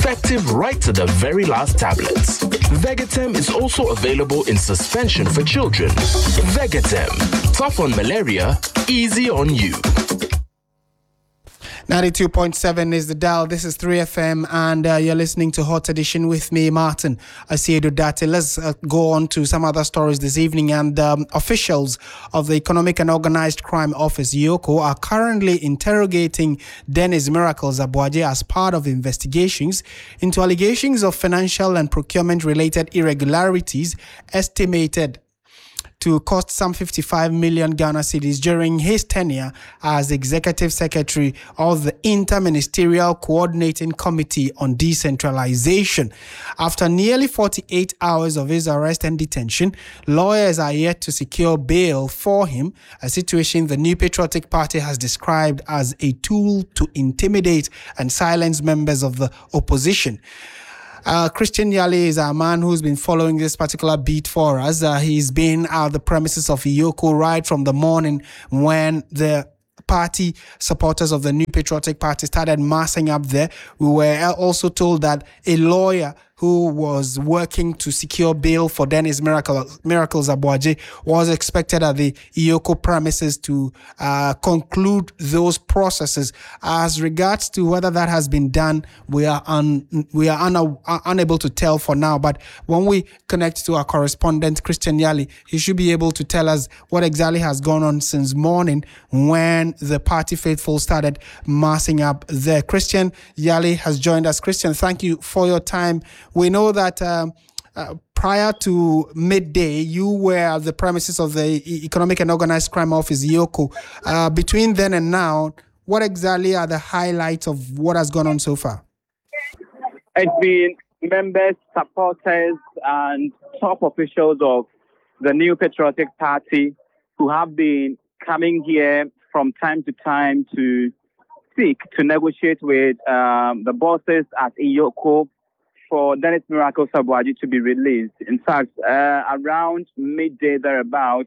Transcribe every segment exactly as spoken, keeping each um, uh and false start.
effective right to the very last tablets. Vegatem is also available in suspension for children. Vegatem, tough on malaria, easy on you. ninety-two point seven is the dial. This is three F M, and uh, you're listening to Hot Edition with me, Martin Asiedu Date. Let's uh, go on to some other stories this evening. And um, officials of the Economic and Organized Crime Office, EOCO, are currently interrogating Dennis Miracles Abuaje as part of investigations into allegations of financial and procurement-related irregularities estimated to cost some fifty-five million Ghana cedis during his tenure as Executive Secretary of the Interministerial Coordinating Committee on Decentralization. After nearly forty-eight hours of his arrest and detention, lawyers are yet to secure bail for him, a situation the New Patriotic Party has described as a tool to intimidate and silence members of the opposition. Uh, Christian Yali is a man who's been following this particular beat for us. Uh, he's been at the premises of EOCO right from the morning when the party supporters of the New Patriotic Party started massing up there. We were also told that a lawyer who was working to secure bail for Dennis Miracle, Miracles Abuaje was expected at the EOCO premises to uh, conclude those processes. As regards to whether that has been done, we are un, we are un, uh, unable to tell for now. But when we connect to our correspondent, Christian Yali, he should be able to tell us what exactly has gone on since morning when the party faithful started massing up there. Christian Yali has joined us. Christian, thank you for your time. We know that um, uh, prior to midday, you were at the premises of the Economic and Organized Crime Office, EOCO. Uh, between then and now, what exactly are the highlights of what has gone on so far? It's been members, supporters, and top officials of the New Patriotic Party who have been coming here from time to time to seek to negotiate with um, the bosses at EOCO for Dennis Miracles Abuaje to be released. In fact, uh, around midday thereabout,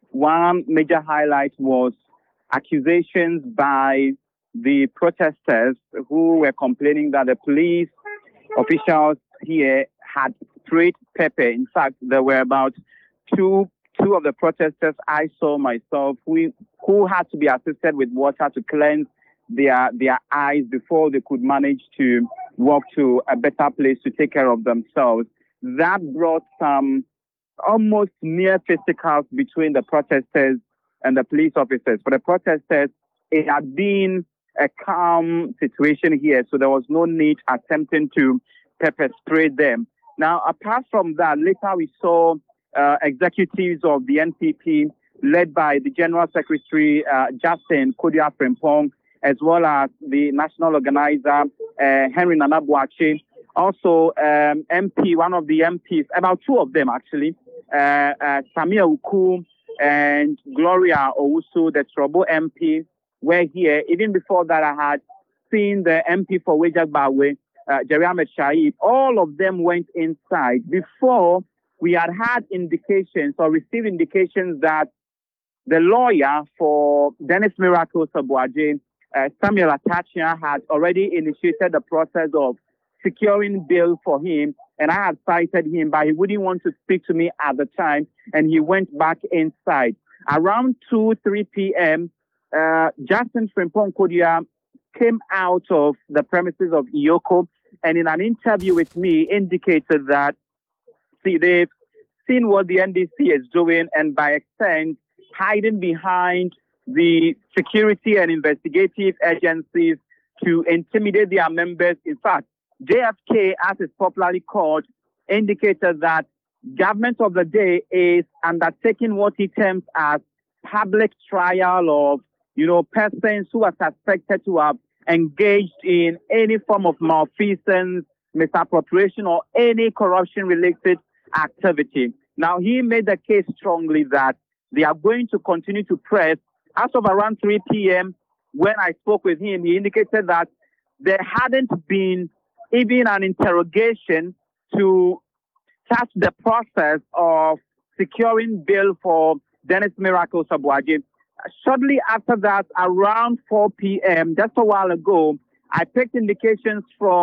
one major highlight was accusations by the protesters who were complaining that the police officials here had sprayed pepper. In fact, there were about two two of the protesters I saw myself who, who had to be assisted with water to cleanse their their eyes before they could manage to walk to a better place to take care of themselves. That brought some almost near fisticuffs between the protesters and the police officers. For the protesters, it had been a calm situation here, so there was no need attempting to pepper spray them. Now, apart from that, later we saw uh, executives of the N P P led by the General Secretary, uh, Justin Kodia Frimpong, as well as the national organizer, uh, Henry Nana Boakye. Also, um, M P, one of the M Ps, about two of them actually, uh, uh, Samia Uku and Gloria Owusu, the Trobo M P, were here. Even before that, I had seen the M P for Wejak Bawe, uh, Jerry Ahmed Shaib. All of them went inside before we had had indications or received indications that the lawyer for Dennis Miracles Abuaje, Uh, Samuel Atachia, had already initiated the process of securing bail for him, and I had cited him, but he wouldn't want to speak to me at the time, and he went back inside. Around two, three p.m., uh, Justin Frimpong Kodia came out of the premises of EOCO, and in an interview with me indicated that, see, they've seen what the N D C is doing, and by extent, hiding behind the security and investigative agencies to intimidate their members. In fact, J F K, as it's popularly called, indicated that government of the day is undertaking what he terms as public trial of, you know, persons who are suspected to have engaged in any form of malfeasance, misappropriation, or any corruption-related activity. Now, he made the case strongly that they are going to continue to press. As of around three p.m., when I spoke with him, he indicated that there hadn't been even an interrogation to start the process of securing bail for Dennis Miracles Abuaje. Shortly after that, around four p.m., just a while ago, I picked indications from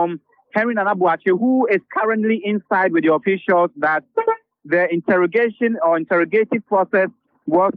Henry Nana Boakye, who is currently inside with the officials, that the interrogation or interrogative process was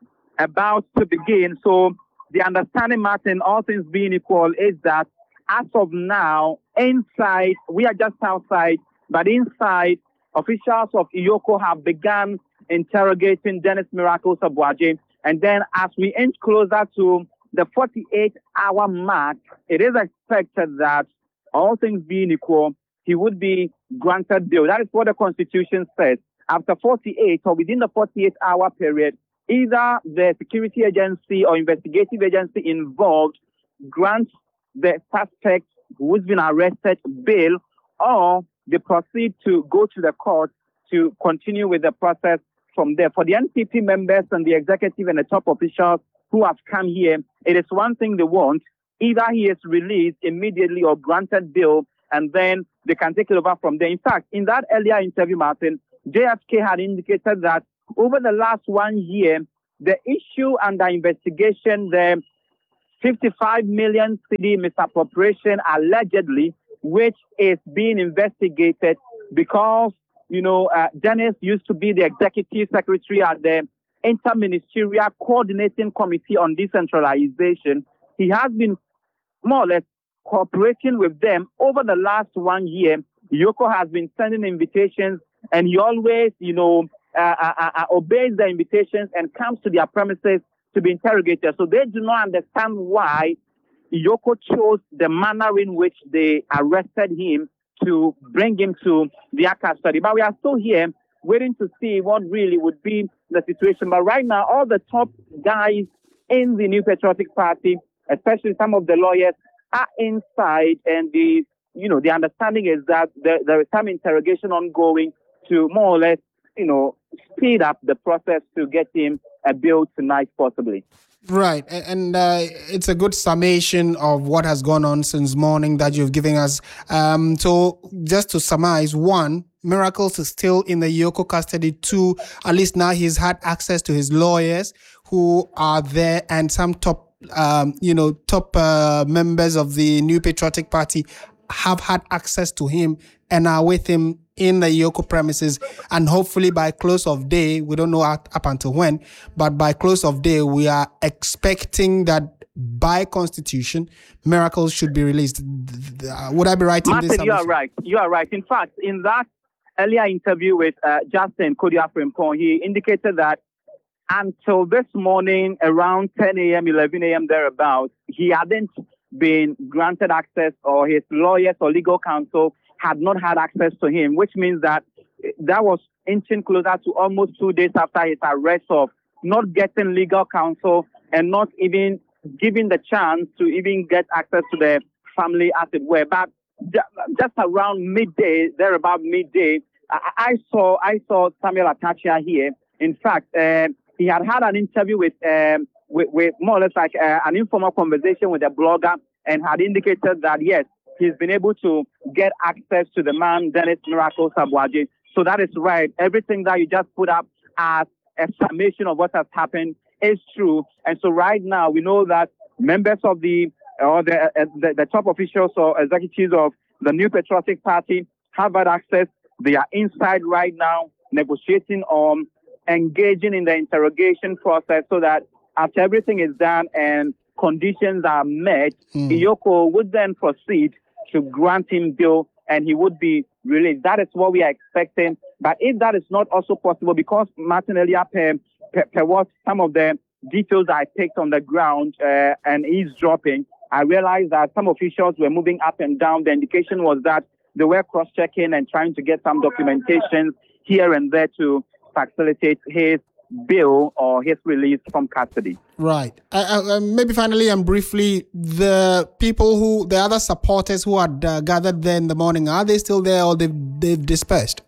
about to begin. So the understanding, Martin, all things being equal, is that as of now, inside, we are just outside, but inside, officials of Iyoko have begun interrogating Dennis Miracles Abuaje. And then as we inch closer to the forty-eight hour mark, it is expected that all things being equal, he would be granted bail. That is what the Constitution says. After forty-eight or within the forty-eight hour period, either the security agency or investigative agency involved grants the suspect who's been arrested bail, or they proceed to go to the court to continue with the process from there. For the N P P members and the executive and the top officials who have come here, it is one thing they want. Either he is released immediately or granted bail, and then they can take it over from there. In fact, in that earlier interview, Martin, J F K had indicated that over the last one year, the issue under investigation, the fifty-five million cedi misappropriation allegedly, which is being investigated because, you know, uh, Dennis used to be the executive secretary at the Interministerial Coordinating Committee on Decentralization. He has been more or less cooperating with them over the last one year. Iyoko has been sending invitations, and he always, you know, uh, uh, uh, obeys the invitations and comes to their premises to be interrogated. So they do not understand why Iyoko chose the manner in which they arrested him to bring him to their custody. But we are still here waiting to see what really would be the situation. But right now, all the top guys in the New Patriotic Party, especially some of the lawyers, are inside, and the you know the understanding is that there, there is some interrogation ongoing to more or less, you know, speed up the process to get him a bail tonight, possibly. Right, and uh, it's a good summation of what has gone on since morning that you've given us. Um, so just to summarize, one, Miracles is still in the Iyoko custody. Two, at least now he's had access to his lawyers who are there, and some top, um, you know, top uh, members of the New Patriotic Party have had access to him and are with him in the Iyoko premises. And hopefully by close of day, we don't know up, up until when, but by close of day, we are expecting that by Constitution, Miracles should be released. Would I be right in Martin, this? you are right. You are right. In fact, in that earlier interview with uh, Justin Kodia Frimpong, he indicated that until this morning, around ten a.m., eleven a.m. thereabouts, he hadn't been granted access, or his lawyers or legal counsel had not had access to him, which means that that was inching closer to almost two days after his arrest, of not getting legal counsel and not even giving the chance to even get access to the family, as it were. But just around midday, there about midday, I, I saw I saw Samuel Atachia here. In fact, uh, he had had an interview with, um, with, with more or less like uh, an informal conversation with a blogger, and had indicated that, yes, he's been able to get access to the man, Dennis Miracles Abuaje. So that is right. Everything that you just put up as a summation of what has happened is true. And so right now, we know that members of the, or the, uh, the, the top officials or executives of the New Patriotic Party have had access. They are inside right now, negotiating on engaging in the interrogation process, so that after everything is done and conditions are met, mm. Iyoko would then proceed to grant him bail, and he would be released. That is what we are expecting. But if that is not also possible, because Martin earlier per, per, per what some of the details I picked on the ground uh, and eavesdropping, I realized that some officials were moving up and down. The indication was that they were cross-checking and trying to get some documentation here and there to facilitate his bail or his release from custody. Right. Uh, uh, maybe finally and briefly, the people who, the other supporters who had uh, gathered there in the morning, are they still there, or they've, they've dispersed?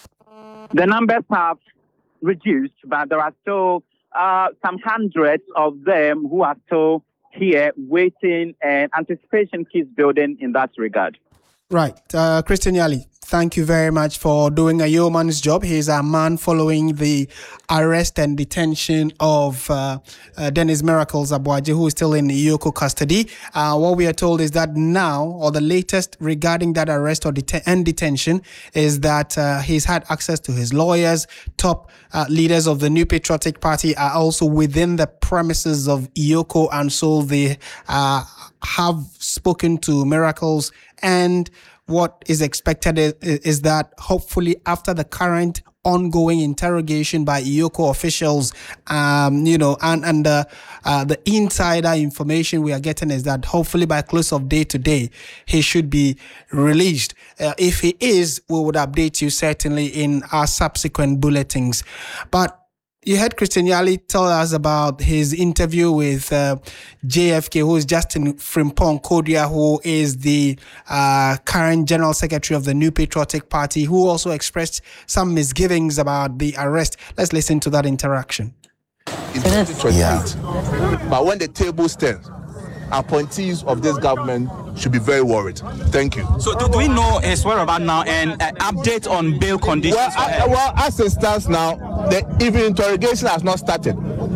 The numbers have reduced, but there are still uh, some hundreds of them who are still here waiting, and anticipation keeps building in that regard. Right. Uh, Christian Yali, thank you very much for doing a yeoman's job. He's a man following the arrest and detention of uh, uh, Dennis Miracles Abuaji, who is still in Iyoko custody. Uh, what we are told is that now, or the latest regarding that arrest or det- and detention, is that uh, he's had access to his lawyers. Top uh, leaders of the New Patriotic Party are also within the premises of Iyoko, and so they uh, have spoken to Miracles, and what is expected is, is that hopefully after the current ongoing interrogation by Iyoko officials, um, you know, and, and uh, uh, the insider information we are getting is that hopefully by close of day today, he should be released. Uh, if he is, we would update you certainly in our subsequent bulletins. But you heard Christian Yali tell us about his interview with uh, J F K, who is Justin Frimpong Kodia, who is the uh, current General Secretary of the New Patriotic Party, who also expressed some misgivings about the arrest. Let's listen to that interaction. It's twenty twenty-eight. Yeah. But when the table stands, appointees of this government should be very worried. Thank you. So do, do we know his whereabouts now and uh, update on bail conditions? Well, I, well, as it stands now, the even interrogation has not started.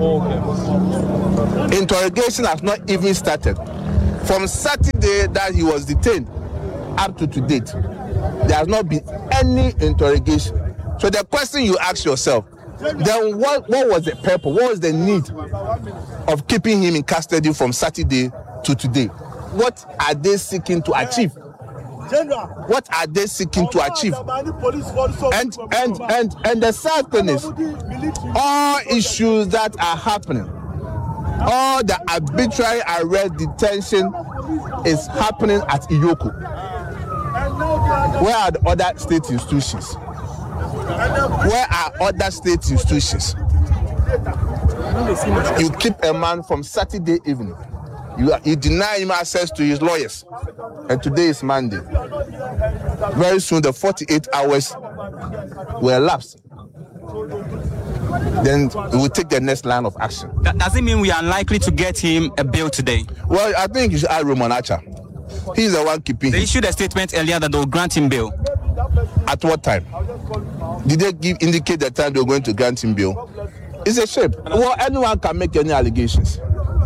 Okay. Interrogation has not even started. From Saturday that he was detained up to to date, there has not been any interrogation. So the question you ask yourself, then what, what was the purpose? What was the need of keeping him in custody from Saturday to today? What are they seeking to achieve? What are they seeking to achieve? And and and and the sad thing is, all issues that are happening, all the arbitrary arrest, detention is happening at Iyoko. Where are the other state institutions? Where are other state institutions? You keep a man from Saturday evening. You, you deny him access to his lawyers. And today is Monday. Very soon the forty-eight hours will elapse. Then we will take the next line of action. That, does it mean we are unlikely to get him a bail today? Well, I think you should add Roman Archer. He's the one keeping They him. issued a statement earlier that they will grant him bail. At what time? Did they give indicate the time they were going to grant him bail? It's a shame. Well, anyone can make any allegations.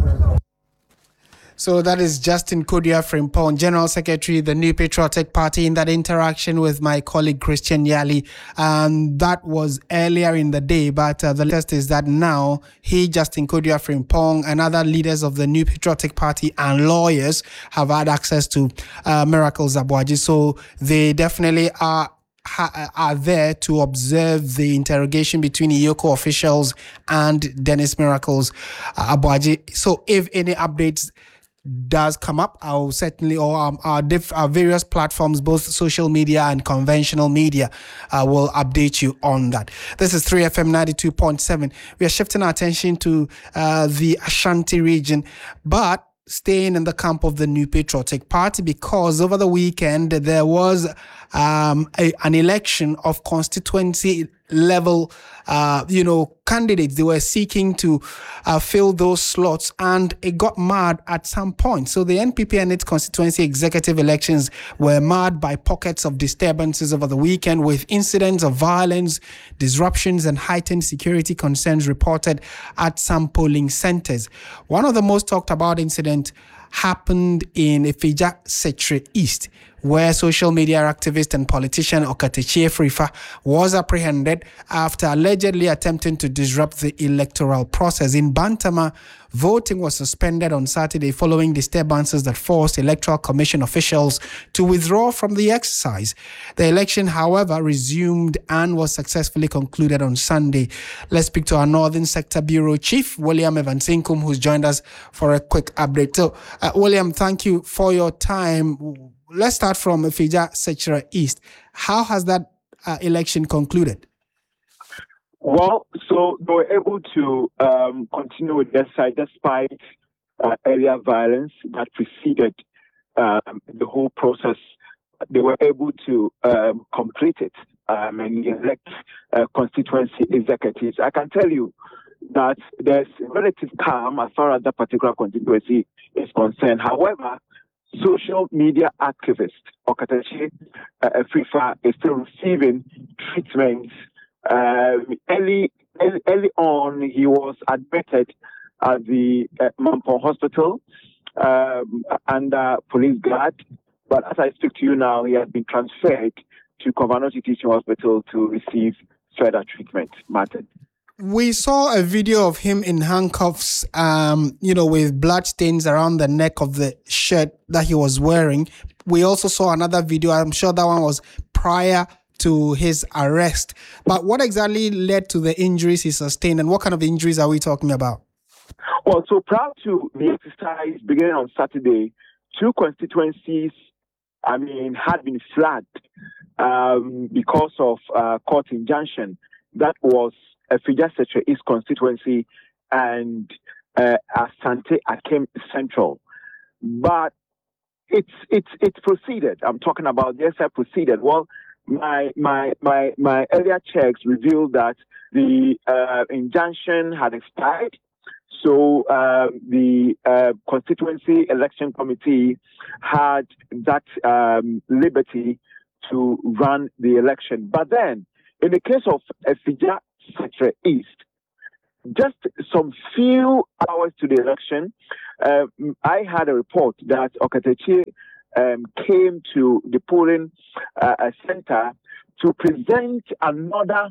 So that is Justin Kodia Frimpong, General Secretary, the New Patriotic Party, in that interaction with my colleague Christian Yali. And that was earlier in the day, but uh, the latest is that now he, Justin Kodia Frimpong, and other leaders of the New Patriotic Party and lawyers have had access to uh, Miracles Abuaji. So they definitely are are there to observe the interrogation between Iyoko officials and Dennis Miracles uh, Abuaji. So if any updates does come up, I'll certainly, or um, our, diff, our various platforms, both social media and conventional media, uh, will update you on that. This is three F M ninety-two point seven. We are shifting our attention to uh, the Ashanti region, but staying in the camp of the New Patriotic Party, because over the weekend there was um, a, an election of constituency level, uh, you know, candidates. They were seeking to uh, fill those slots, and it got marred at some point. So the N P P and its constituency executive elections were marred by pockets of disturbances over the weekend, with incidents of violence, disruptions, and heightened security concerns reported at some polling centers. One of the most talked about incidents happened in Ifija Setre East, where social media activist and politician Okatechie Frifa was apprehended after allegedly attempting to disrupt the electoral process. In Bantama, voting was suspended on Saturday following disturbances that forced Electoral Commission officials to withdraw from the exercise. The election, however, resumed and was successfully concluded on Sunday. Let's speak to our Northern Sector Bureau Chief, William Evansinkum, who's joined us for a quick update. So, uh, William, thank you for your time. Let's start from Ifija Setre East. How has that uh, election concluded? Well, so they were able to um, continue with their side despite uh, area violence that preceded um, the whole process. They were able to um, complete it um, and elect uh, constituency executives. I can tell you that there's relative calm as far as that particular constituency is concerned. However, social media activist Okatachi uh, Afrifa is still receiving treatment. Uh, early, early, early on, he was admitted at the uh, Mampong Hospital um, under police guard. But as I speak to you now, he has been transferred to Kovanoti Teaching Hospital to receive further treatment. Martin. We saw a video of him in handcuffs, um, you know, with blood stains around the neck of the shirt that he was wearing. We also saw another video. I'm sure that one was prior to his arrest. But what exactly led to the injuries he sustained, and what kind of injuries are we talking about? Well, so prior to the exercise beginning on Saturday, two constituencies, I mean, had been flagged um, because of uh, court injunction. That was Efija Setre East constituency and uh, Asante Akem Central. But it's it's it's proceeded. I'm talking about the S I proceeded. Well, my my my my earlier checks revealed that the uh, injunction had expired. So uh, the uh, constituency election committee had that um, liberty to run the election. But then, in the case of Efija Setre East, just some few hours to the election, uh, I had a report that Okatachi um, came to the polling uh, center to present another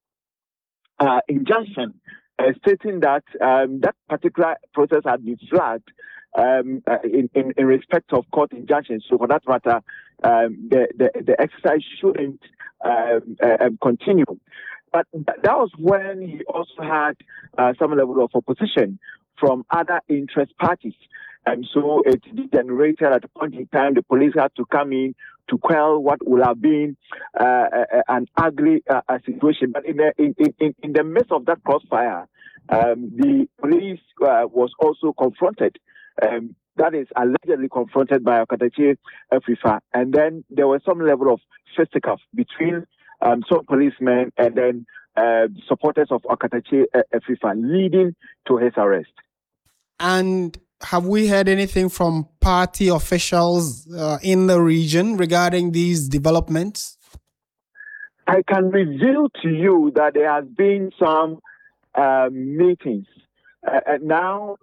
uh, injunction uh, stating that um, that particular process had been flagged um, uh, in, in, in respect of court injunctions. So for that matter, um, the, the, the exercise shouldn't um, uh, continue. But that was when he also had uh, some level of opposition from other interest parties. And so it degenerated at a point in time. The police had to come in to quell what would have been uh, an ugly uh, situation. But in the, in, in, in the midst of that crossfire, um, the police uh, was also confronted. Um, that is allegedly confronted by Okatachi Afrifa. And then there was some level of fisticuffs between Um, some policemen and then uh, supporters of Okatachi Afrifa, leading to his arrest. And have we heard anything from party officials uh, in the region regarding these developments? I can reveal to you that there has been some uh, meetings. Uh, and now,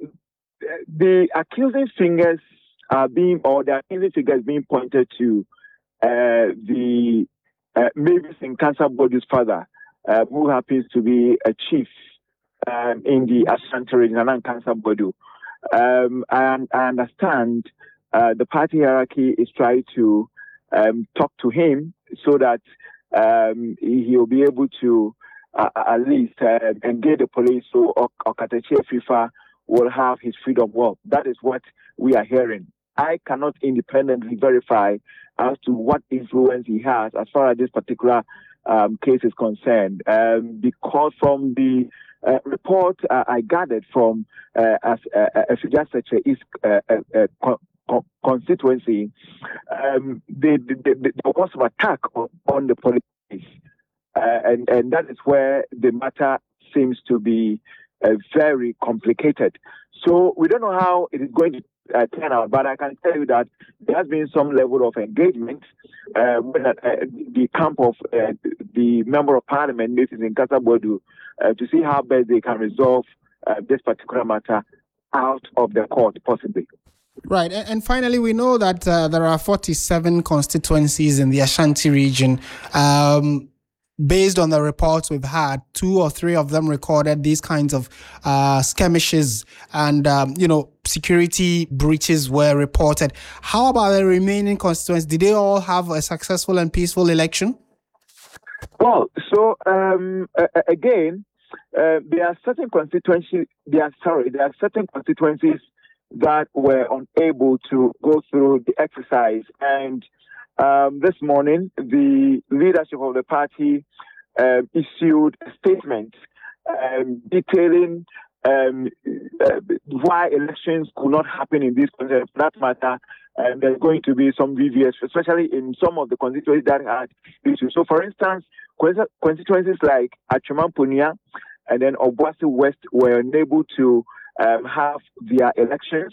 the accusing fingers are being, or the accusing fingers being pointed to uh, the Uh, maybe Nkansa Bodu's father, uh, who happens to be a chief um, in the Ashanti region, Nkansa Bodu. Um, and I understand uh, the party hierarchy is trying to um, talk to him so that um, he will be able to uh, at least uh, engage the police so Okatachi Afrifa will have his freedom walk. That is what we are hearing. I cannot independently verify as to what influence he has as far as this particular um, case is concerned. Um, because from the uh, report uh, I gathered from uh, as Efija Setre East uh, uh, uh, co- constituency, um, they, they, they, there was an attack on, on the police. Uh, and, and that is where the matter seems to be uh, very complicated. So we don't know how it is going to Uh, turn out, but I can tell you that there has been some level of engagement uh, with uh, the camp of uh, the member of parliament, Missus Nkansa Bodu, uh, to see how best they can resolve uh, this particular matter out of the court, possibly. Right, and, and finally, we know that uh, there are forty-seven constituencies in the Ashanti region. Um, Based on the reports we've had, two or three of them recorded these kinds of uh, skirmishes and, um, you know, security breaches were reported. How about the remaining constituents? Did they all have a successful and peaceful election? Well, so um, uh, again, uh, there are certain constituencies. There are sorry, there are certain constituencies that were unable to go through the exercise. And um, this morning, the leadership of the party uh, issued a statement um, detailing um, uh, why elections could not happen in this country. For that matter, and there's going to be some V V S, especially in some of the constituencies that had issues. So, for instance, constituencies like Achimampunia and then Obuasi West were unable to um, have their elections.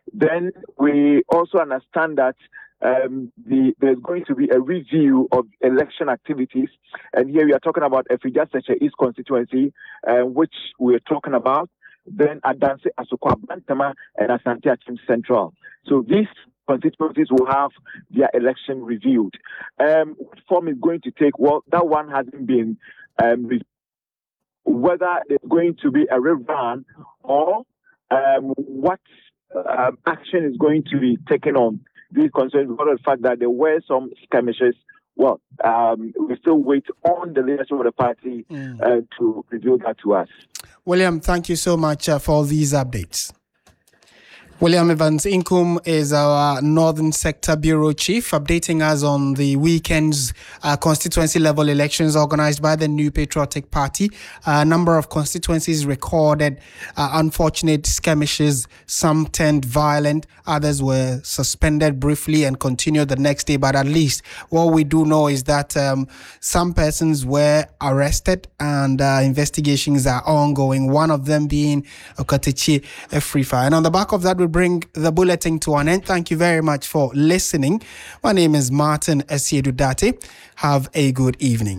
Then we also understand that um, the, there's going to be a review of election activities. And here we are talking about Efija Seche East constituency, uh, which we're talking about. Then Adanse Asokwa Bantama and Asante Achim Central. So these constituencies will have their election reviewed. Um, what form is going to take? Well, that one hasn't been um, reviewed. Whether there's going to be a rerun or um, what um, action is going to be taken on these concerns, because of the fact that there were some skirmishes. Well, um, we still wait on the leadership of the party mm. uh, to reveal that to us. William, thank you so much uh, for these updates. William Evans Inkum is our Northern Sector Bureau Chief, updating us on the weekend's uh, constituency-level elections organized by the New Patriotic Party. A number of constituencies recorded uh, unfortunate skirmishes. Some turned violent, others were suspended briefly and continued the next day. But at least what we do know is that um, some persons were arrested and uh, investigations are ongoing, one of them being Okatechi Efrifa. And on the back of that, we bring the bulletin to an end. Thank you very much for listening. My name is Martin Esiedu-Date. Have a good evening.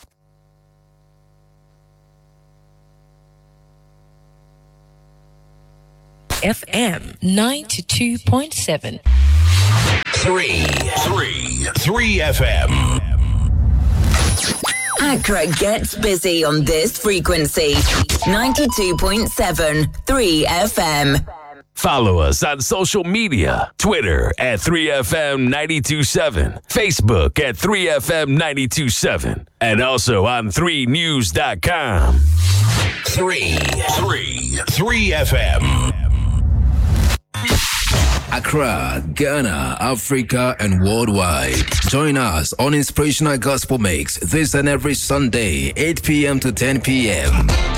F M ninety-two point seven. Three, three, three F M. Accra gets busy on this frequency. ninety-two point seven, three F M. Follow us on social media. Twitter at three F M ninety-two point seven. Facebook at three F M ninety-two point seven. And also on three news dot com. Three, three, three F M. Accra, Ghana, Africa, and worldwide. Join us on Inspirational Gospel Mix this and every Sunday, eight p.m. to ten p.m.